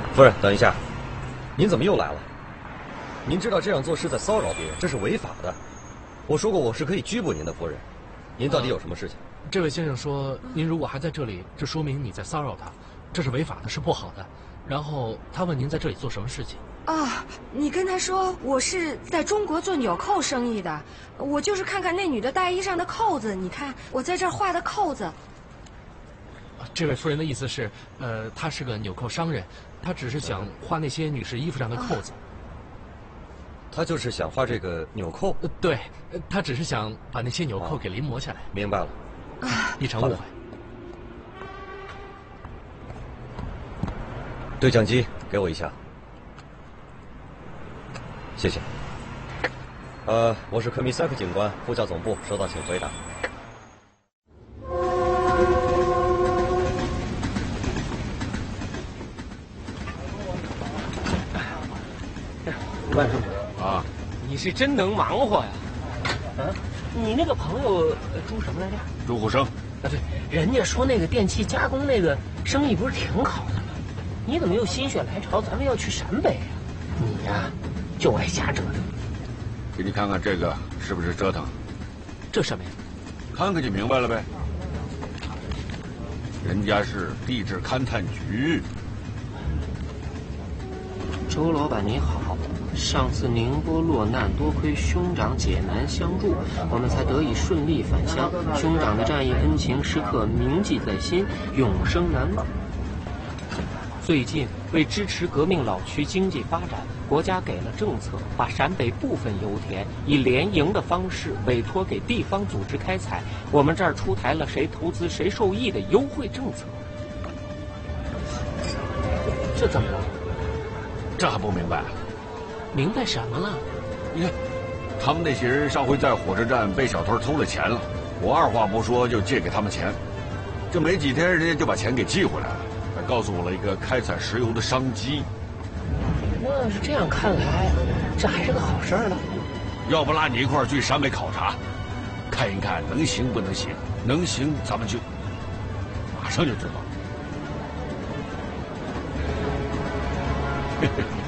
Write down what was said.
夫人，等一下，您怎么又来了？您知道这样做是在骚扰别人，这是违法的。我说过我是可以拘捕您的，夫人。您到底有什么事情？ 这位先生说，您如果还在这里，这说明你在骚扰他，这是违法的，是不好的。然后他问您在这里做什么事情？ 啊，你跟他说我是在中国做纽扣生意的，我就是看看那女的大衣上的扣子，你看我在这儿画的扣子。 这位夫人的意思是，他是个纽扣商人，他只是想画那些女士衣服上的扣子。 他就是想画这个纽扣？ 对，他只是想把那些纽扣给临摹下来。 明白了。 一场误会。 对讲机给我一下。谢谢。我是科米塞克警官，呼叫总部，收到请回答。 万叔啊， 你是真能忙活呀！啊，你那个朋友朱什么来着？ 朱虎生。 啊，对，人家说那个电器加工那个生意不是挺好的吗？你怎么又心血来潮，咱们要去陕北啊？你呀，就爱瞎折腾。 给你看看这个是不是折腾？ 这什么呀？ 看看就明白了呗。人家是地质勘探局。 周老板你好，上次宁波落难，多亏兄长解难相助，我们才得以顺利返乡。兄长的战役恩情时刻铭记在心，永生难忘。最近为支持革命老区经济发展，国家给了政策，把陕北部分油田以联营的方式委托给地方组织开采。我们这儿出台了谁投资谁受益的优惠政策。这怎么了？ 这还不明白？ 明白什么了？ 你看，他们那些人上回在火车站被小偷偷了钱了，我二话不说就借给他们钱，这没几天人家就把钱给寄回来了，还告诉我了一个开采石油的商机。 那要是这样看来，这还是个好事儿呢。 要不拉你一块儿去陕北考察，看一看能行不能行，能行咱们就马上就知道。嘿嘿。